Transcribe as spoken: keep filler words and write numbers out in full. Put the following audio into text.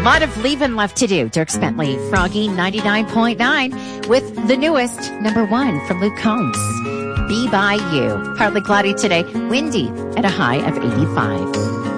lot of leaving left to do. Dirk Bentley, Froggy ninety-nine point nine with the newest number one from Luke Combs. Be By You. Partly cloudy today, windy at a high of eighty-five.